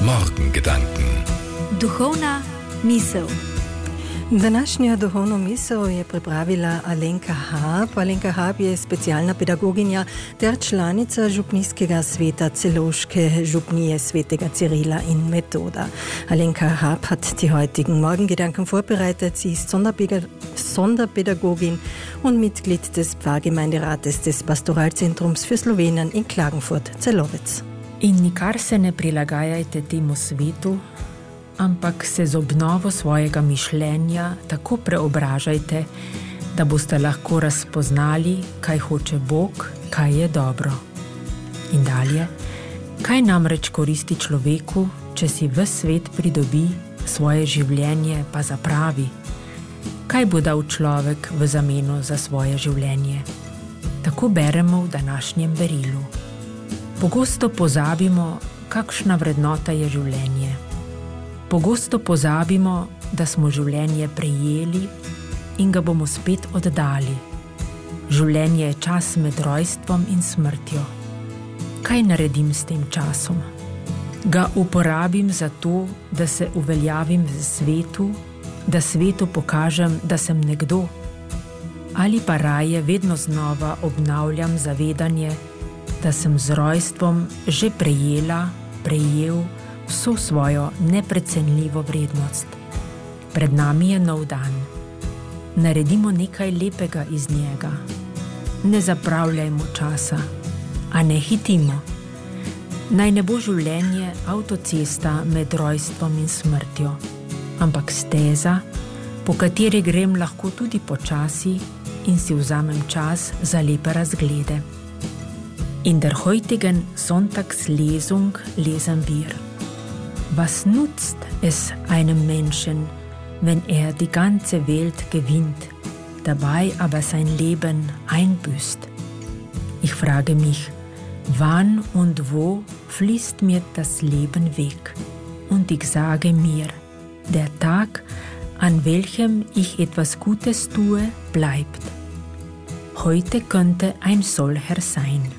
Morgengedanken. Duhovna misel. Današnjo duhovno misel je pripravila Alenka Haab. Alenka Haab je specialna pedagoginja ter članica župnijskega sveta Celovške Župnije Svetega Cyrila in Methoda. Alenka Haab hat die heutigen Morgengedanken vorbereitet. Sie ist Sonderpädagogin und Mitglied des Pfarrgemeinderates des Pastoralzentrums für Slowenien in Klagenfurt-Celovec. In nikar se ne prilagajajte temu svetu, ampak se z obnovo svojega mišljenja tako preobražajte, da boste lahko razpoznali, kaj hoče Bog, kaj je dobro. In dalje, kaj namreč koristi človeku, če si ves svet pridobi, svoje življenje pa zapravi? Kaj bo dal človek v zameno za svoje življenje? Tako beremo v današnjem berilu. Pogosto pozabimo, kakšna vrednota je življenje. Pogosto pozabimo, da smo življenje prejeli in ga bomo spet oddali. Življenje je čas med rojstvom in smrtjo. Kaj naredim s tem časom? Ga uporabim za to, da se uveljavim v svetu, da svetu pokažem, da sem nekdo? Ali pa raje vedno znova obnavljam zavedanje, da sem z rojstvom že prejel vso svojo neprecenljivo vrednost. Pred nami je nov dan. Naredimo nekaj lepega iz njega. Ne zapravljajmo časa, a ne hitimo. Naj ne bo življenje avtocesta med rojstvom in smrtjo, ampak steza, po kateri grem lahko tudi počasi in si vzamem čas za lepe razglede. In der heutigen Sonntagslesung lesen wir: Was nutzt es einem Menschen, wenn die ganze Welt gewinnt, dabei aber sein Leben einbüßt? Ich frage mich, wann und wo fließt mir das Leben weg? Und ich sage mir, der Tag, an welchem ich etwas Gutes tue, bleibt. Heute könnte ein solcher sein.